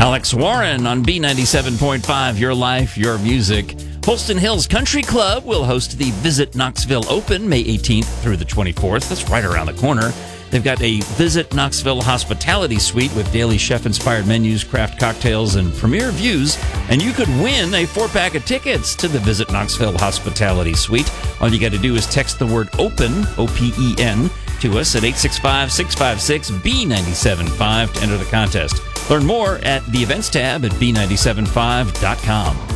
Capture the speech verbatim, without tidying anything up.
Alex Warren on B ninety-seven point five, Your Life, Your Music. Holston Hills Country Club will host the Visit Knoxville Open May eighteenth through the twenty-fourth. That's right around the corner. They've got a Visit Knoxville hospitality suite with daily chef-inspired menus, craft cocktails, and premier views. And you could win a four-pack of tickets to the Visit Knoxville hospitality suite. All you got to do is text the word OPEN, O P E N, to us at eight six five, six five six, B nine seven five to enter the contest. Learn more at the events tab at B nine seven five dot com.